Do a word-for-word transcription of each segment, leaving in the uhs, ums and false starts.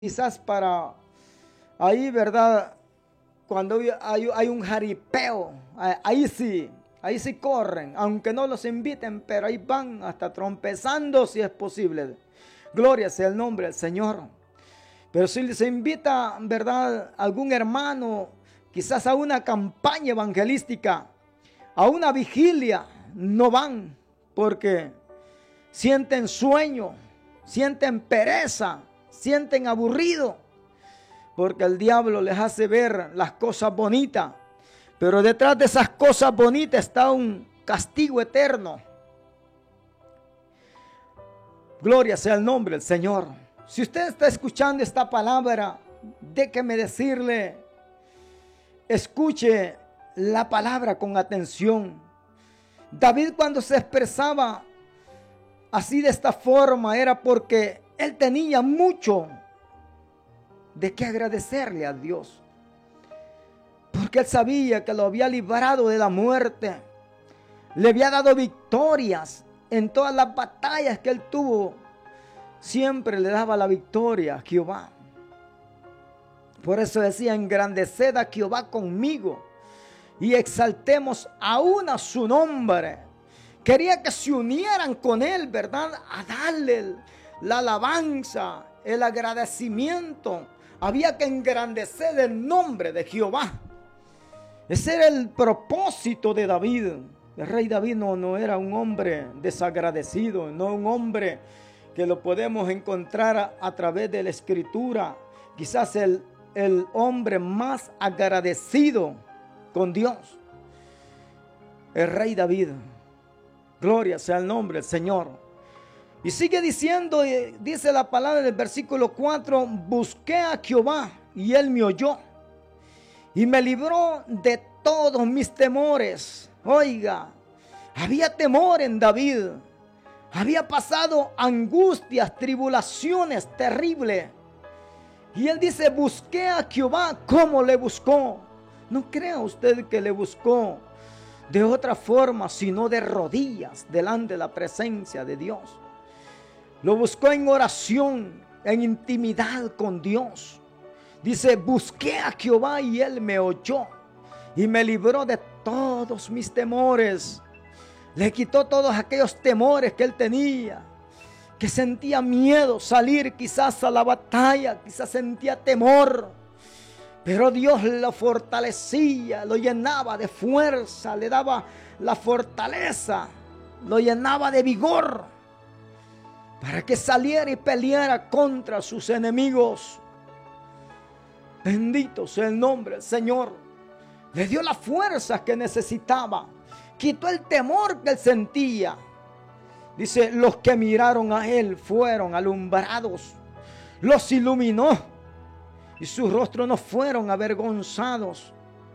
quizás para ahí, ¿verdad? Cuando hay, hay un jaripeo, ahí sí, ahí sí corren, aunque no los inviten, pero ahí van hasta trompezando si es posible. Gloria sea el nombre del Señor. Pero si se invita, ¿verdad?, algún hermano, quizás a una campaña evangelística, a una vigilia, no van porque sienten sueño, sienten pereza, sienten aburrido, porque el diablo les hace ver las cosas bonitas, pero detrás de esas cosas bonitas está un castigo eterno. Gloria sea el nombre del Señor. Si usted está escuchando esta palabra, déjeme decirle, escuche la palabra con atención. David, cuando se expresaba así de esta forma, era porque él tenía mucho de qué agradecerle a Dios, porque él sabía que lo había librado de la muerte, le había dado victorias en todas las batallas que él tuvo. Siempre le daba la victoria a Jehová. Por eso decía: engrandeced a Jehová conmigo y exaltemos aún a su nombre. Quería que se unieran con él, ¿verdad?, a darle la alabanza, el agradecimiento. Había que engrandecer el nombre de Jehová. Ese era el propósito de David. El rey David no, no era un hombre desagradecido, no un hombre que lo podemos encontrar a, a través de la escritura. Quizás el, el hombre más agradecido con Dios, el rey David. Gloria sea el nombre del Señor. Y sigue diciendo, dice la palabra del versículo cuatro: busqué a Jehová y él me oyó y me libró de todos mis temores. Oiga, había temor en David. Había pasado angustias, tribulaciones terribles. Y él dice: busqué a Jehová. ¿Cómo le buscó? No crea usted que le buscó de otra forma, sino de rodillas delante de la presencia de Dios. Lo buscó en oración, en intimidad con Dios. Dice: busqué a Jehová y él me oyó y me libró de todos mis temores. Le quitó todos aquellos temores que él tenía, que sentía miedo salir quizás a la batalla, quizás sentía temor. Pero Dios lo fortalecía, lo llenaba de fuerza, le daba la fortaleza, lo llenaba de vigor para que saliera y peleara contra sus enemigos. Bendito sea el nombre del Señor. Le dio las fuerzas que necesitaba, quitó el temor que él sentía. Dice: los que miraron a él fueron alumbrados, los iluminó y sus rostros no fueron avergonzados.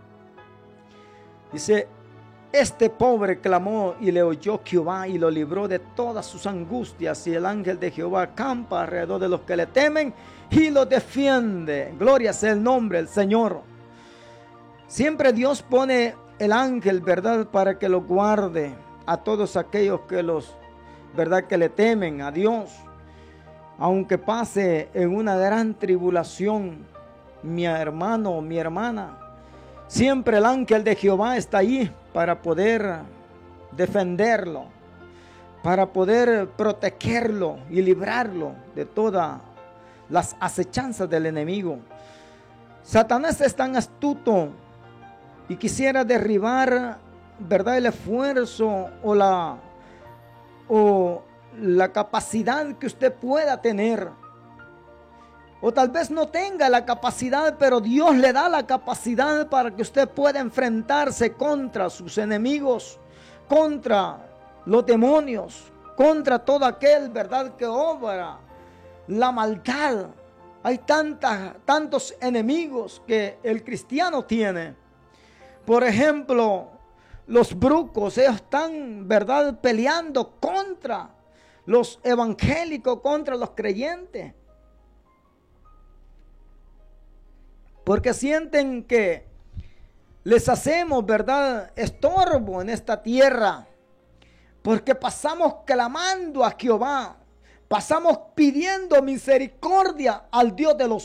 Dice: este pobre clamó y le oyó Jehová y lo libró de todas sus angustias, y el ángel de Jehová acampa alrededor de los que le temen y los defiende. Gloria sea el nombre del Señor. Siempre Dios pone el ángel, ¿verdad?, para que lo guarde a todos aquellos que los, ¿verdad?, que le temen a Dios. Aunque pase en una gran tribulación, mi hermano o mi hermana, siempre el ángel de Jehová está ahí para poder defenderlo, para poder protegerlo y librarlo de todas las acechanzas del enemigo. Satanás es tan astuto y quisiera derribar, ¿verdad?, el esfuerzo o la, o la capacidad que usted pueda tener. O tal vez no tenga la capacidad, pero Dios le da la capacidad para que usted pueda enfrentarse contra sus enemigos, contra los demonios, contra todo aquel, ¿verdad?, que obra la maldad. Hay tantas, tantos enemigos que el cristiano tiene. Por ejemplo, los brucos, ellos están, ¿verdad?, peleando contra los evangélicos, contra los creyentes. Porque sienten que les hacemos, ¿verdad?, estorbo en esta tierra. Porque pasamos clamando a Jehová. pasamos pidiendo misericordia al Dios de los